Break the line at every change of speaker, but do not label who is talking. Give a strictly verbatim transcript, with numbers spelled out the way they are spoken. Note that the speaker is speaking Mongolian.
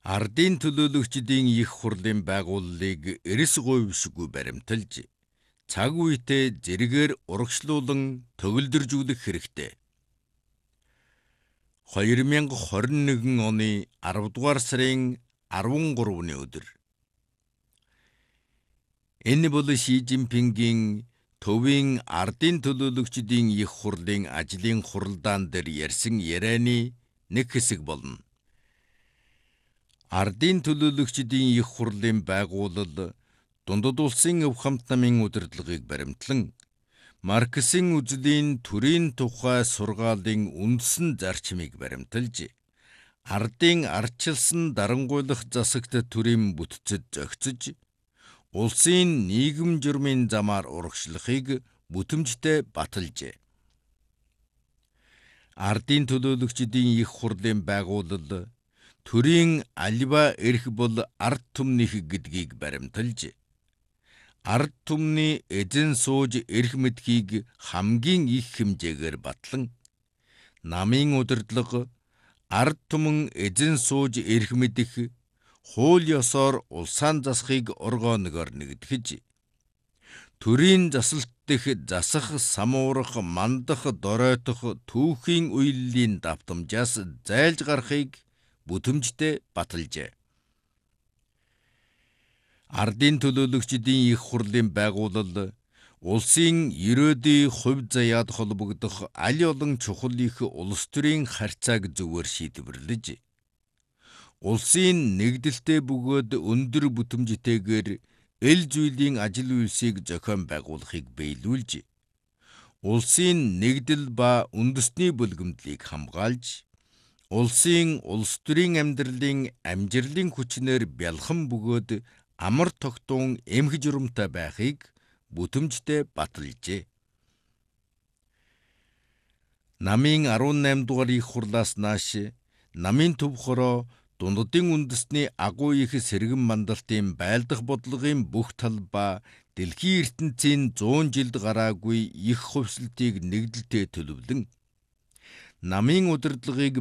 Ардын төлөөлөгчдийн их хурлын байгууллагыг эрс говьшгүй баримталж, цаг үедээ зэрэгээр урагшлуулан төгөлдржүүлэх хэрэгтэй. хоёр мянга хорин нэгэн оны аравдугаар сарын арван гуравны өдөр. Энэ бол Ши Жинпингийн төвийн ардын төлөөлөгчдийн их хурлын ажлын хуралдаан дээр ярьсан ярианы нэг хэсэг болно. Ардын төлөөлөгчдийн их хурлын байгуулал Дундад улсын өв хамт намын удирдлагыг баримтлан, Марксийн үзлийн төрийн тухай сургаалын үндсэн зарчмыг баримталж, ардын ардчилсан дарангуйлах засагт төрийн бүтцэд зохицож, улсын нийгэм журмын замаар урагшлахыг бүтэмжтэй баталжээ. Ардын төлөөлөгчдийн их хурлын байгуулал төрийн альва эрх бол ард түмнийх гэдгийг баримталж, ард түмний эзэн сууж эрх мэдхийг хамгийн их хэмжээгээр батлан, намын удирдлага ард түмэн эзэн сууж эрх мэдэх хууль ёсоор улсаан засахыг оргооногоор нэгтгэж, төрийн засалт дэх засах, самуурах, мандах, доройтох түүхийн үеийн давтамжаас зайлж гарахыг бүтэмжтэй баталжээ. Ардын төлөөлөгчдийн их хурлын байгуулал улсын ерөөдий хувь заяад холбогдох аль олон чухал их улс төрийн харьцааг зөвөр шийдвэрлэж, улсын нэгдэлтэй бөгөөд өндөр бүтэмжтэйгээр эл зүйлийн ажил үйлсийг зохион байгуулахыг биелүүлж, улсын нэгдэл ба үндэсний бүлгэмдлийг хамгаалж, улсын улс төрийн амьдралын амжирлын хүчнээр бялхан бөгөөд амар тогтун эмх журамтай байхыг бүтэмжтэй баталжээ. Намын арван найм дугаар их хурлаас нааш намын төв хороо Дундадын үндэсний агуу их сэргэн мандалтын байлдах бодлогын бүх тал ба дэлхийн ертөнцийн зуун жилд гараагүй их хувьсалтыг нэгдэлтэй төлөвлөн, намын удирдлагыг